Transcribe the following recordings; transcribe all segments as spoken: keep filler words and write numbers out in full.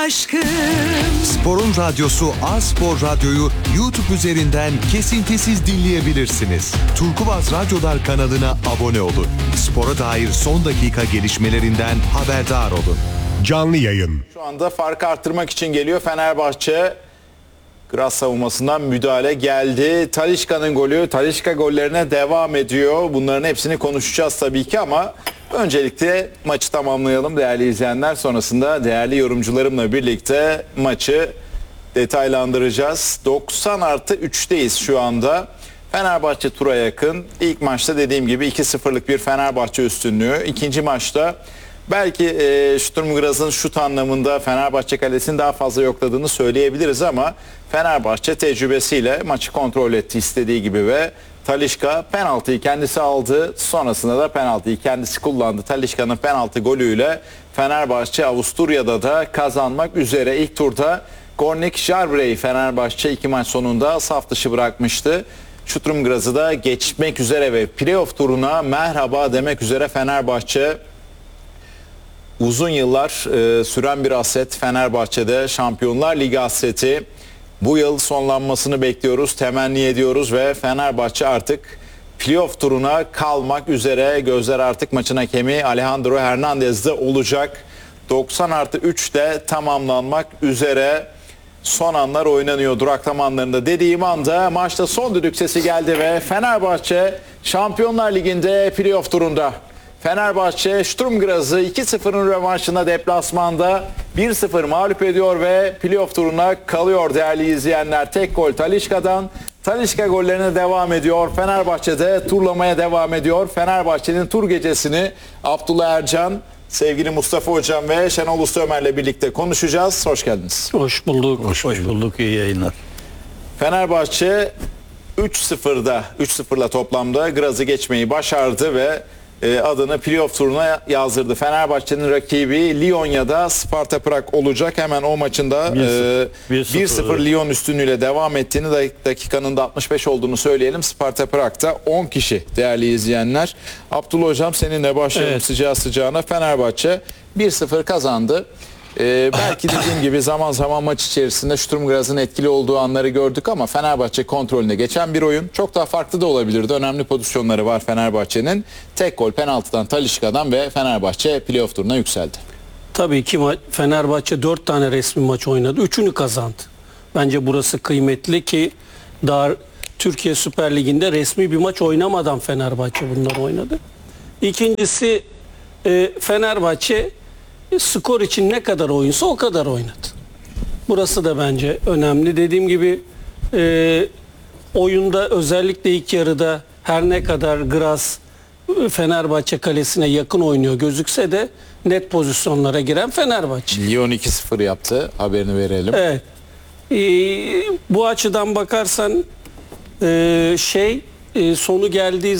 Aşkım. Spor'un radyosu A-Spor Radyo'yu YouTube üzerinden kesintisiz dinleyebilirsiniz. Turkuaz Radyolar kanalına abone olun. Spora dair son dakika gelişmelerinden haberdar olun. Canlı yayın. Şu anda farkı arttırmak için geliyor Fenerbahçe. Gras savunmasından müdahale geldi. Talisca'nın golü. Talisca gollerine devam ediyor. Bunların hepsini konuşacağız tabii ki ama öncelikle maçı tamamlayalım değerli izleyenler. Sonrasında değerli yorumcularımla birlikte maçı detaylandıracağız. doksan artı üçteyiz şu anda. Fenerbahçe tura yakın. İlk maçta dediğim gibi iki sıfırlık bir Fenerbahçe üstünlüğü. İkinci maçta belki e, Sturm Graz'ın şut anlamında Fenerbahçe kalesini daha fazla yokladığını söyleyebiliriz ama Fenerbahçe tecrübesiyle maçı kontrol etti istediği gibi ve Talisca penaltıyı kendisi aldı. Sonrasında da penaltıyı kendisi kullandı. Talisca'nın penaltı golüyle Fenerbahçe Avusturya'da da kazanmak üzere. İlk turda Gornik Jarbre'yi Fenerbahçe iki maç sonunda saf dışı bırakmıştı. Sturm Graz'ı da geçmek üzere ve playoff turuna merhaba demek üzere Fenerbahçe. Uzun yıllar e, süren bir hasret Fenerbahçe'de, Şampiyonlar Ligi hasreti. Bu yıl sonlanmasını bekliyoruz, temenni ediyoruz ve Fenerbahçe artık playoff turuna kalmak üzere. Gözler artık maçın hakemi Alejandro Hernandez'de olacak. doksan artı üçte tamamlanmak üzere. Son anlar oynanıyor duraklama anlarında dediğim anda maçta son düdük sesi geldi ve Fenerbahçe Şampiyonlar Ligi'nde playoff turunda. Fenerbahçe Sturm Graz'ı iki sıfırın rövanşında deplasmanda bir sıfır mağlup ediyor ve playoff turuna kalıyor değerli izleyenler. Tek gol Talisca'dan. Talisca gollerine devam ediyor. Fenerbahçe'de turlamaya devam ediyor. Fenerbahçe'nin tur gecesini Abdullah Ercan, sevgili Mustafa Hocam ve Şenol Usta Ömer'le birlikte konuşacağız. Hoş geldiniz. Hoş bulduk. Hoş, Hoş bulduk. İyi yayınlar. Fenerbahçe üç sıfırda üç sıfırla toplamda Graz'ı geçmeyi başardı ve adını playoff turuna yazdırdı. Fenerbahçe'nin rakibi Lyonya'da Sparta Prag olacak. Hemen o maçında bir sıfır Lyon üstünlüğüyle devam ettiğini, dakikanın da altmış beş olduğunu söyleyelim. Sparta Prag'da on kişi değerli izleyenler. Abdullah Hocam seninle başlayalım evet. Sıcağı sıcağına. Fenerbahçe bir sıfır kazandı. Ee, belki dediğim gibi zaman zaman maç içerisinde Sturm Graz'ın etkili olduğu anları gördük ama Fenerbahçe kontrolüne geçen bir oyun. Çok daha farklı da olabilirdi. Önemli pozisyonları var Fenerbahçe'nin. Tek gol penaltıdan Talisca'dan ve Fenerbahçe playoff turuna yükseldi. Tabii ki Fenerbahçe dört tane resmi maç oynadı. Üçünü kazandı. Bence burası kıymetli ki daha Türkiye Süper Ligi'nde resmi bir maç oynamadan Fenerbahçe bunları oynadı. İkincisi e, Fenerbahçe skor için ne kadar oyunsa o kadar oynadı. Burası da bence önemli. Dediğim gibi e, oyunda özellikle ilk yarıda her ne kadar Graz Fenerbahçe kalesine yakın oynuyor gözükse de net pozisyonlara giren Fenerbahçe. Lyon iki sıfır yaptı. Haberini verelim. Evet. E, bu açıdan bakarsan e, şey e, sonu geldiği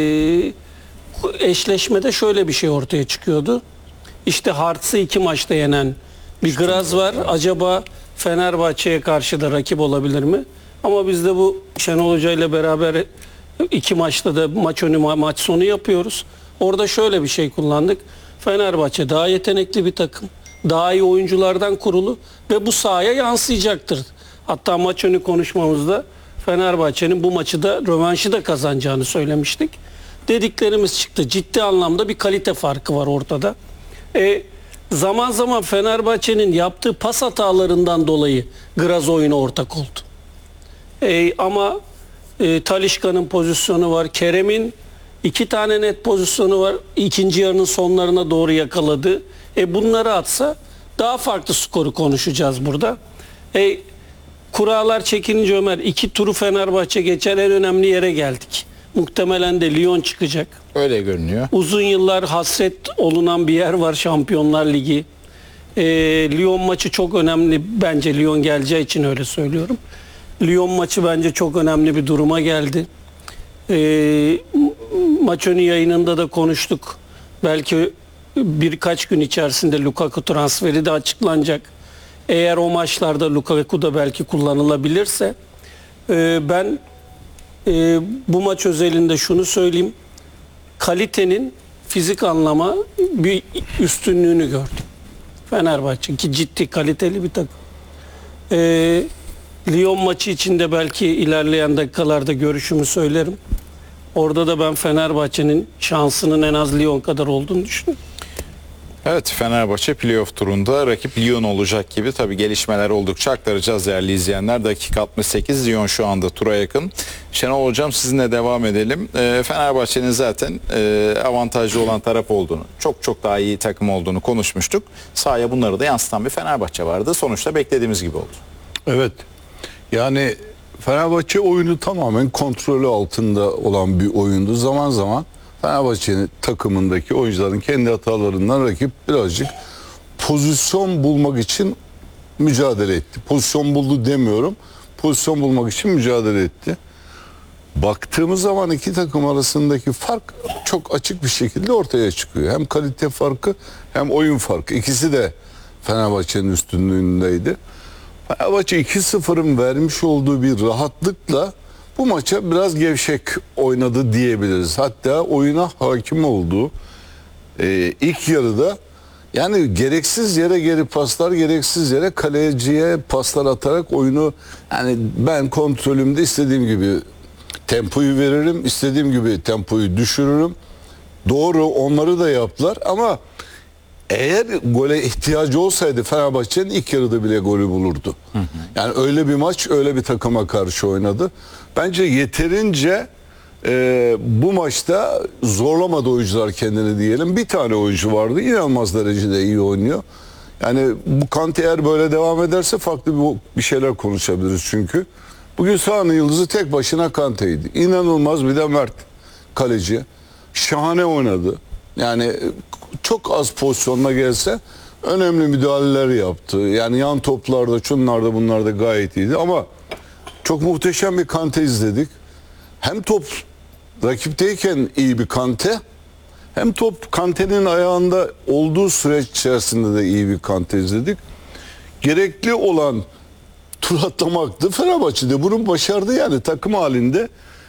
e, eşleşmede şöyle bir şey ortaya çıkıyordu. İşte Hartz'ı iki maçta yenen bir Graz var. Acaba Fenerbahçe'ye karşı da rakip olabilir mi? Ama biz de bu Şenol Hoca ile beraber iki maçta da maç önü maç sonu yapıyoruz. Orada şöyle bir şey kullandık. Fenerbahçe daha yetenekli bir takım. Daha iyi oyunculardan kurulu ve bu sahaya yansıyacaktır. Hatta maç önü konuşmamızda Fenerbahçe'nin bu maçı da rövanşı da kazanacağını söylemiştik. Dediklerimiz çıktı. Ciddi anlamda bir kalite farkı var ortada. E, zaman zaman Fenerbahçe'nin yaptığı pas hatalarından dolayı Graz oyuna ortak oldu. E, ama e, Talisca'nın pozisyonu var. Kerem'in iki tane net pozisyonu var. İkinci yarının sonlarına doğru yakaladı. E, bunları atsa daha farklı skoru konuşacağız burada. E, kurallar çekilince Ömer iki turu Fenerbahçe geçer, en önemli yere geldik. Muhtemelen de Lyon çıkacak. Öyle görünüyor. Uzun yıllar hasret olunan bir yer var Şampiyonlar Ligi. Ee, Lyon maçı çok önemli. Bence Lyon geleceği için öyle söylüyorum. Lyon maçı bence çok önemli bir duruma geldi. Ee, maç önü yayınında da konuştuk. Belki birkaç gün içerisinde Lukaku transferi de açıklanacak. Eğer o maçlarda Lukaku da belki kullanılabilirse e, ben e, bu maç özelinde şunu söyleyeyim. Kalitenin fizik anlama bir üstünlüğünü gördüm Fenerbahçe ki ciddi kaliteli bir takım. Ee, Lyon maçı içinde belki ilerleyen dakikalarda görüşümü söylerim. Orada da ben Fenerbahçe'nin şansının en az Lyon kadar olduğunu düşünüyorum. Evet, Fenerbahçe playoff turunda rakip Lyon olacak gibi. Tabii gelişmeler oldukça aktaracağız değerli izleyenler. Dakika altmış sekiz, Lyon şu anda tura yakın. Şenol Hocam, sizinle devam edelim. E, Fenerbahçe'nin zaten e, avantajlı olan taraf olduğunu, çok çok daha iyi takım olduğunu konuşmuştuk. Sahaya bunları da yansıtan bir Fenerbahçe vardı. Sonuçta beklediğimiz gibi oldu. Evet. Yani Fenerbahçe oyunu tamamen kontrolü altında olan bir oyundu. Zaman zaman Fenerbahçe'nin takımındaki oyuncuların kendi hatalarından rakip birazcık pozisyon bulmak için mücadele etti. Pozisyon buldu demiyorum. Pozisyon bulmak için mücadele etti. Baktığımız zaman iki takım arasındaki fark çok açık bir şekilde ortaya çıkıyor. Hem kalite farkı hem oyun farkı. İkisi de Fenerbahçe'nin üstünlüğündeydi. Fenerbahçe iki sıfırın vermiş olduğu bir rahatlıkla bu maça biraz gevşek oynadı diyebiliriz. Hatta oyuna hakim olduğu e, ilk yarıda yani gereksiz yere geri paslar, gereksiz yere kaleciye paslar atarak oyunu, yani ben kontrolümde istediğim gibi tempoyu veririm, istediğim gibi tempoyu düşürürüm. Doğru, onları da yaptılar ama eğer gole ihtiyacı olsaydı Fenerbahçe'nin ilk yarıda bile golü bulurdu. Hı hı. Yani öyle bir maç, öyle bir takıma karşı oynadı. Bence yeterince e, bu maçta zorlamadı oyuncular kendini diyelim. Bir tane oyuncu vardı, inanılmaz derecede iyi oynuyor. Yani bu Kante eğer böyle devam ederse farklı bir, bir şeyler konuşabiliriz çünkü. Bugün sahanın yıldızı tek başına Kante'ydi. İnanılmaz, bir de Mert kaleci. Şahane oynadı. Yani çok az pozisyonuna gelse önemli müdahaleler yaptı. Yani yan toplarda, şunlarda, bunlarda gayet iyiydi ama çok muhteşem bir Kante izledik. Hem top rakipteyken iyi bir Kante, hem top Kante'nin ayağında olduğu süreç içerisinde de iyi bir Kante izledik. Gerekli olan tur atlamaktı. Fenerbahçe'de bunu başardı, yani takım halinde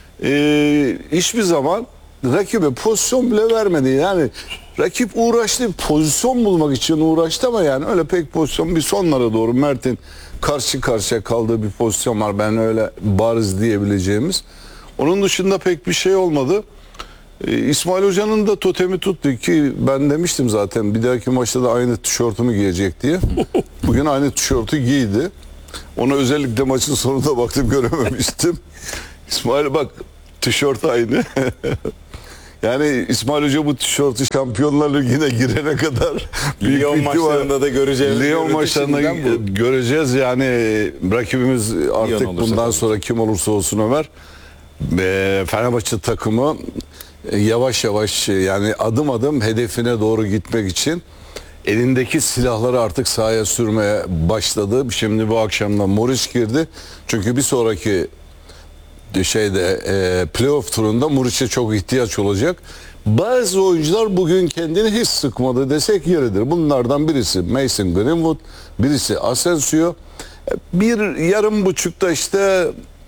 ee, hiçbir zaman rakibe pozisyon bile vermedi. Yani rakip uğraştı, pozisyon bulmak için uğraştı ama yani öyle pek pozisyon, bir sonlara doğru Mert'in karşı karşıya kaldığı bir pozisyon var. Ben öyle bariz diyebileceğimiz. Onun dışında pek bir şey olmadı. Ee, İsmail Hoca'nın da totemi tuttu ki ben demiştim zaten bir dahaki maçta da aynı tişörtümü giyecek diye. Bugün aynı tişörtü giydi. Onu özellikle maçın sonunda baktım, görememiştim. İsmail bak, tişört aynı. Yani İsmail Hoca bu tişörtü Şampiyonlar Ligi'ne girene kadar Lyon maçlarında da göreceğiz. Lyon maçlarında göreceğiz. Yani rakibimiz artık bundan tabii sonra kim olursa olsun Ömer, e, Fenerbahçe takımı e, yavaş yavaş, yani adım adım hedefine doğru gitmek için elindeki silahları artık sahaya sürmeye başladı. Şimdi bu akşamda Muriç girdi. Çünkü bir sonraki şeyde e, playoff turunda Muriç'e çok ihtiyaç olacak. Bazı oyuncular bugün kendini hiç sıkmadı desek yeridir. Bunlardan birisi Mason Greenwood, birisi Asensio. Bir yarım buçukta işte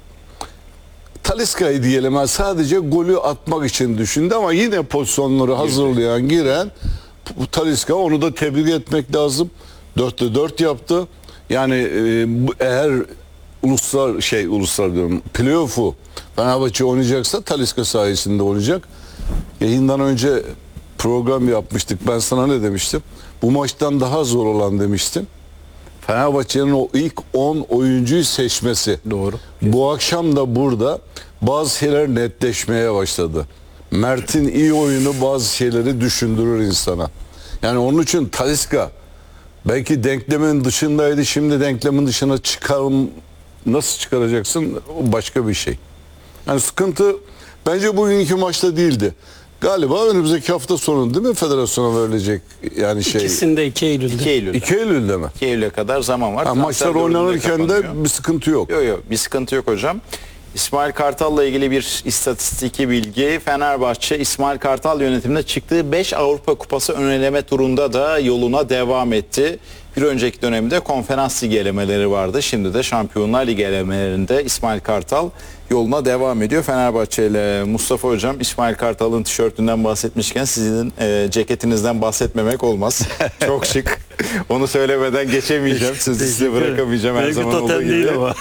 Talisca'yı diyelim, yani sadece golü atmak için düşündü ama yine pozisyonları hazırlayan, giren Talisca, onu da tebrik etmek lazım. dörtte dört yaptı. Yani e, eğer uluslar şey uluslar diyorum playoff'u Fenerbahçe oynayacaksa Talisca sayesinde oynayacak. Yayından önce program yapmıştık. Ben sana ne demiştim? Bu maçtan daha zor olan demiştim. Fenerbahçe'nin o ilk on oyuncuyu seçmesi. Doğru. Bu akşam da burada bazı şeyler netleşmeye başladı. Mert'in iyi oyunu bazı şeyleri düşündürür insana. Yani onun için Talisca belki denklemin dışındaydı. Şimdi denklemin dışına çıkarım, nasıl çıkaracaksın? O başka bir şey. Yani sıkıntı bence bugünkü maçta değildi. Galiba önümüzdeki hafta sonu değil mi federasyona verilecek yani şey. İkisinde iki Eylül'de. iki Eylül'de. iki Eylül'de mi? iki Eylül'e kadar zaman var. Ha, maçlar oynanırken de bir sıkıntı yok. Yok yok, bir sıkıntı yok hocam. İsmail Kartal'la ilgili bir istatistiki bilgi. Fenerbahçe İsmail Kartal yönetiminde çıktığı beş Avrupa Kupası ön eleme turunda da yoluna devam etti. Bir önceki dönemde Konferans Ligi elemeleri vardı. Şimdi de Şampiyonlar Ligi elemelerinde İsmail Kartal yoluna devam ediyor. Fenerbahçe ile Mustafa Hocam, İsmail Kartal'ın tişörtünden bahsetmişken sizin e, ceketinizden bahsetmemek olmaz. Çok şık. Onu söylemeden geçemeyeceğim. Sizi size bırakamayacağım her Benimki zaman olduğu totem gibi. değil ama.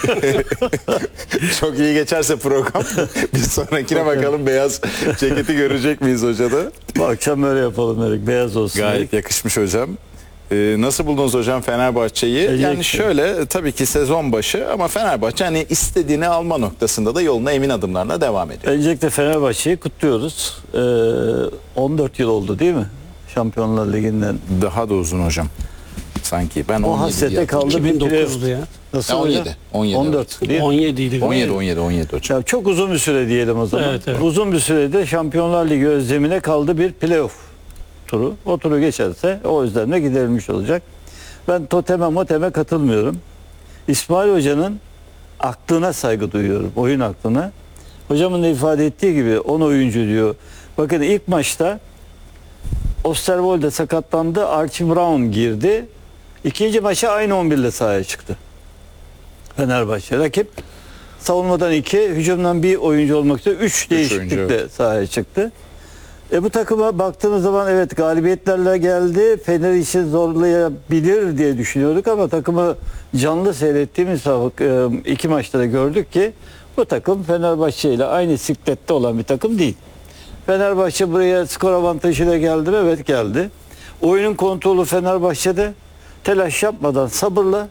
Çok iyi geçerse program. Bir sonrakine bakalım beyaz ceketi görecek miyiz hocada? Bu akşam öyle yapalım Erik. Beyaz olsun. Gayet yakışmış hocam. Ee, nasıl buldunuz hocam Fenerbahçe'yi? Öncelikle- Yani şöyle, tabii ki sezon başı ama Fenerbahçe hani istediğini alma noktasında da yoluna emin adımlarla devam ediyor. Öncelikle Fenerbahçe'yi kutluyoruz. Ee, on dört yıl oldu değil mi? Şampiyonlar Ligi'nden. Daha da uzun hocam. Sanki ben O on yedi hasrete diye kaldı. iki bin dokuzdu ya. Nasıl Ya on hocam? yedi, on yedi, on dört değil mi? on yedi idi. on yedi on yedi on yedi hocam. Ya çok uzun bir süre diyelim o zaman. Evet, evet. Uzun bir sürede Şampiyonlar Ligi özlemine kaldı bir playoff turu. O turu geçerse o özlemle giderilmiş olacak. Ben toteme moteme katılmıyorum. İsmail Hoca'nın aklına saygı duyuyorum. Oyun aklına. Hocamın da ifade ettiği gibi on oyuncu diyor. Bakın ilk maçta Osterwolde sakatlandı. Archie Brown girdi. İkinci maça aynı on bir ile sahaya çıktı. Fenerbahçe. Rakip savunmadan iki, hücumdan bir oyuncu olmak üzere üç değişiklikle oyuncu, sahaya çıktı. E bu takıma baktığımız zaman evet galibiyetlerle geldi. Fener işi zorlayabilir diye düşünüyorduk ama takımı canlı seyrettiğimiz vakit, e, iki maçta da gördük ki bu takım Fenerbahçe ile aynı siklette olan bir takım değil. Fenerbahçe buraya skor avantajıyla geldi mi? Evet geldi. Oyunun kontrolü Fenerbahçe'de, telaş yapmadan sabırla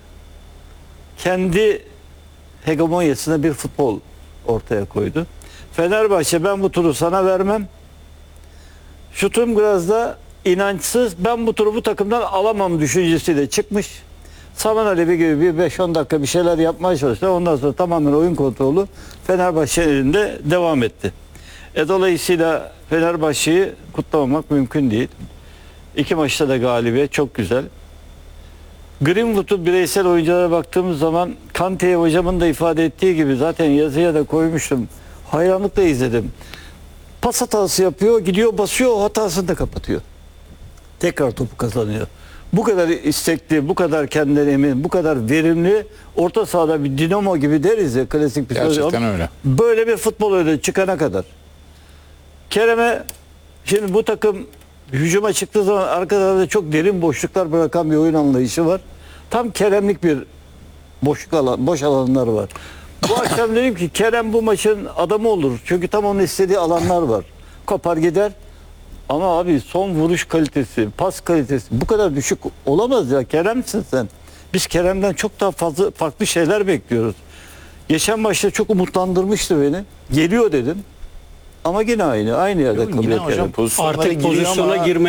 kendi hegemonyasına bir futbol ortaya koydu. Fenerbahçe ben bu turu sana vermem. Şutum biraz da inançsız, ben bu turu bu takımdan alamam düşüncesiyle çıkmış. Saman Alevi gibi bir beş on dakika bir şeyler yapmaya çalıştı. Ondan sonra tamamen oyun kontrolü Fenerbahçe'nin elinde devam etti. E dolayısıyla Fenerbahçe'yi kutlamamak mümkün değil. İki maçta da galibiyet çok güzel. Greenwood'u bireysel oyunculara baktığımız zaman Kante'ye hocamın da ifade ettiği gibi zaten yazıya da koymuştum. Hayranlıkla izledim. Pas hatası yapıyor, gidiyor basıyor, o hatasını da kapatıyor. Tekrar topu kazanıyor. Bu kadar istekli, bu kadar kendinden emin, bu kadar verimli, orta sahada bir dinamo gibi deriz ya, klasik bir söz. Gerçekten öyle. Böyle bir futbol oyunu çıkana kadar. Kerem'e şimdi bu takım hücuma çıktığı zaman arkalarda çok derin boşluklar bırakan bir oyun anlayışı var. Tam Kerem'lik bir boşluk alan, boş alanlar var. Bu akşam dedim ki Kerem bu maçın adamı olur. Çünkü tam onun istediği alanlar var. Kopar gider. Ama abi son vuruş kalitesi, pas kalitesi bu kadar düşük olamaz ya. Kerem'sin sen. Biz Kerem'den çok daha fazla farklı şeyler bekliyoruz. Geçen maçta çok umutlandırmıştı beni. Geliyor dedim. Ama yine aynı. Aynı yerde kalıyor Yine Kerem. hocam pozisyonlara Artık giriyor pozisyona ama- girme